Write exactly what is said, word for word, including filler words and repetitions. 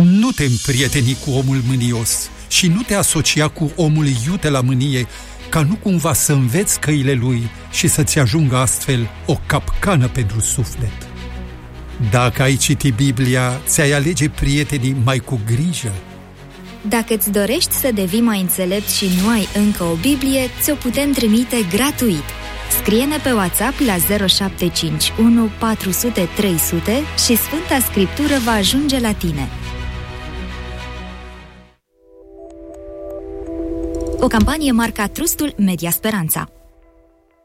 Nu te împrieteni cu omul mânios și nu te asocia cu omul iute la mânie, ca nu cumva să înveți căile lui și să-ți ajungă astfel o capcană pentru suflet. Dacă ai citi Biblia, ți-ai alege prietenii mai cu grijă. Dacă îți dorești să devii mai înțelept și nu ai încă o Biblie, ți-o putem trimite gratuit. Scrie-ne pe WhatsApp la zero șapte cinci unu patru zero zero trei zero zero și Sfânta Scriptură va ajunge la tine. O campanie marca Trustul Media Speranța.